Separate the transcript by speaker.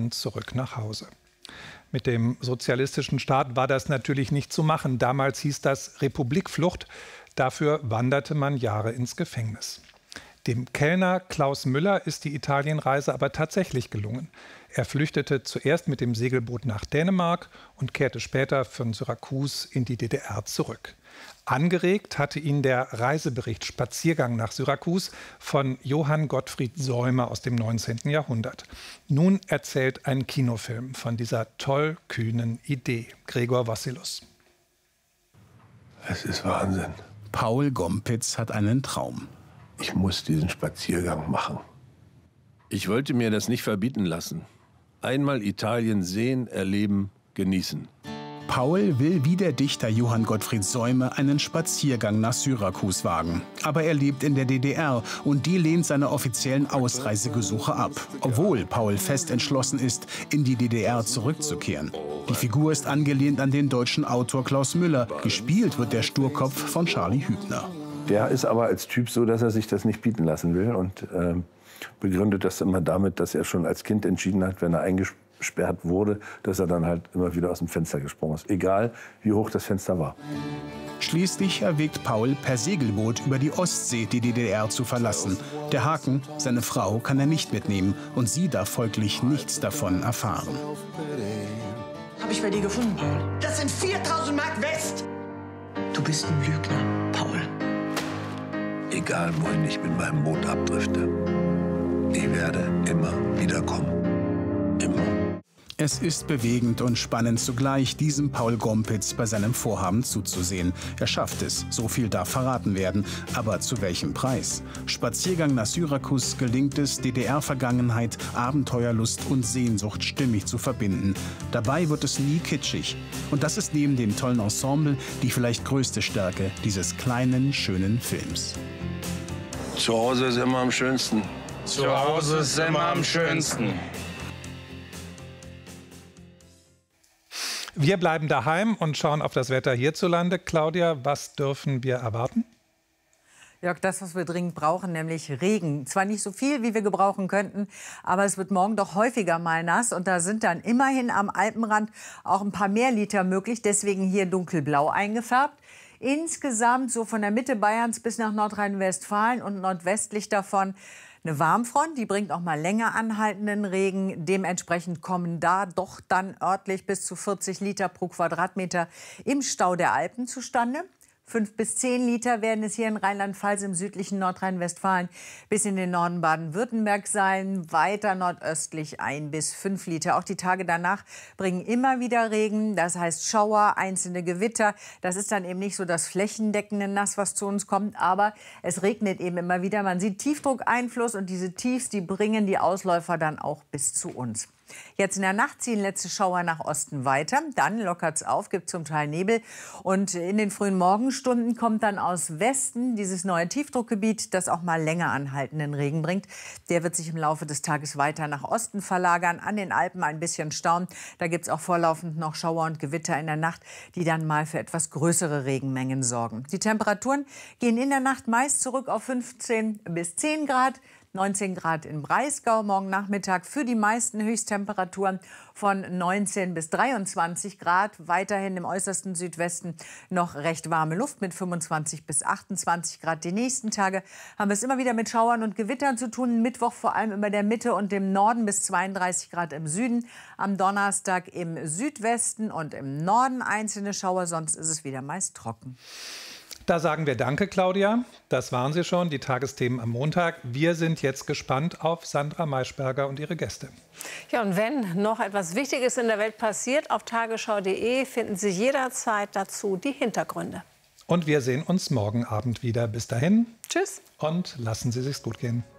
Speaker 1: dann zurück nach Hause. Mit dem sozialistischen Staat war das natürlich nicht zu machen. Damals hieß das Republikflucht. Dafür wanderte man Jahre ins Gefängnis. Dem Kellner Klaus Müller ist die Italienreise aber tatsächlich gelungen. Er flüchtete zuerst mit dem Segelboot nach Dänemark und kehrte später von Syrakus in die DDR zurück. Angeregt hatte ihn der Reisebericht Spaziergang nach Syrakus von Johann Gottfried Säume aus dem 19. Jahrhundert. Nun erzählt ein Kinofilm von dieser tollkühnen Idee. Gregor Wassilus.
Speaker 2: Es ist Wahnsinn.
Speaker 3: Paul Gompitz hat einen Traum.
Speaker 2: Ich muss diesen Spaziergang machen.
Speaker 4: Ich wollte mir das nicht verbieten lassen. Einmal Italien sehen, erleben, genießen.
Speaker 3: Paul will wie der Dichter Johann Gottfried Säume einen Spaziergang nach Syrakus wagen. Aber er lebt in der DDR und die lehnt seine offiziellen Ausreisegesuche ab. Obwohl Paul fest entschlossen ist, in die DDR zurückzukehren. Die Figur ist angelehnt an den deutschen Autor Klaus Müller. Gespielt wird der Sturkopf von Charlie Hübner.
Speaker 2: Der ist aber als Typ so, dass er sich das nicht bieten lassen will und begründet das immer damit, dass er schon als Kind entschieden hat, wenn er eingesperrt wurde, dass er dann halt immer wieder aus dem Fenster gesprungen ist. Egal, wie hoch das Fenster war.
Speaker 3: Schließlich erwägt Paul, per Segelboot über die Ostsee die DDR zu verlassen. Der Haken, seine Frau, kann er nicht mitnehmen und sie darf folglich nichts davon erfahren.
Speaker 5: Habe ich bei dir gefunden, Paul. Das sind 4.000 Mark West. Du bist ein Lügner, Paul.
Speaker 2: Egal, wohin ich mit meinem Boot abdrifte, ich werde immer wiederkommen. Immer.
Speaker 3: Es ist bewegend und spannend zugleich, diesem Paul Gompitz bei seinem Vorhaben zuzusehen. Er schafft es, so viel darf verraten werden. Aber zu welchem Preis? Spaziergang nach Syrakus gelingt es, DDR-Vergangenheit, Abenteuerlust und Sehnsucht stimmig zu verbinden. Dabei wird es nie kitschig. Und das ist neben dem tollen Ensemble die vielleicht größte Stärke dieses kleinen, schönen Films.
Speaker 4: Zu Hause ist immer am schönsten.
Speaker 6: Zu Hause ist immer am schönsten.
Speaker 1: Wir bleiben daheim und schauen auf das Wetter hierzulande. Claudia, was dürfen wir erwarten?
Speaker 7: Jörg, das, was wir dringend brauchen, nämlich Regen. Zwar nicht so viel, wie wir gebrauchen könnten, aber es wird morgen doch häufiger mal nass. Und da sind dann immerhin am Alpenrand auch ein paar mehr Liter möglich. Deswegen hier dunkelblau eingefärbt. Insgesamt so von der Mitte Bayerns bis nach Nordrhein-Westfalen und nordwestlich davon eine Warmfront, die bringt auch mal länger anhaltenden Regen. Dementsprechend kommen da doch dann örtlich bis zu 40 Liter pro Quadratmeter im Stau der Alpen zustande. 5 bis 10 Liter werden es hier in Rheinland-Pfalz im südlichen Nordrhein-Westfalen bis in den Norden Baden-Württemberg sein. Weiter nordöstlich 1 bis 5 Liter. Auch die Tage danach bringen immer wieder Regen. Das heißt Schauer, einzelne Gewitter. Das ist dann eben nicht so das flächendeckende Nass, was zu uns kommt. Aber es regnet eben immer wieder. Man sieht Tiefdruckeinfluss und diese Tiefs, die bringen die Ausläufer dann auch bis zu uns. Jetzt in der Nacht ziehen letzte Schauer nach Osten weiter. Dann lockert es auf, gibt zum Teil Nebel. Und in den frühen Morgenstunden kommt dann aus Westen dieses neue Tiefdruckgebiet, das auch mal länger anhaltenden Regen bringt. Der wird sich im Laufe des Tages weiter nach Osten verlagern. An den Alpen ein bisschen Stau. Da gibt es auch vorlaufend noch Schauer und Gewitter in der Nacht, die dann mal für etwas größere Regenmengen sorgen. Die Temperaturen gehen in der Nacht meist zurück auf 15 bis 10 Grad. 19 Grad in Breisgau, morgen Nachmittag für die meisten Höchsttemperaturen von 19 bis 23 Grad. Weiterhin im äußersten Südwesten noch recht warme Luft mit 25 bis 28 Grad. Die nächsten Tage haben wir es immer wieder mit Schauern und Gewittern zu tun. Mittwoch vor allem über der Mitte und dem Norden bis 32 Grad im Süden. Am Donnerstag im Südwesten und im Norden einzelne Schauer, sonst ist es wieder meist trocken.
Speaker 1: Da sagen wir Danke, Claudia. Das waren sie schon, die Tagesthemen am Montag. Wir sind jetzt gespannt auf Sandra Maischberger und ihre Gäste.
Speaker 8: Ja, und wenn noch etwas Wichtiges in der Welt passiert, auf tagesschau.de finden Sie jederzeit dazu die Hintergründe.
Speaker 1: Und wir sehen uns morgen Abend wieder. Bis dahin.
Speaker 8: Tschüss.
Speaker 1: Und lassen Sie sich's gut gehen.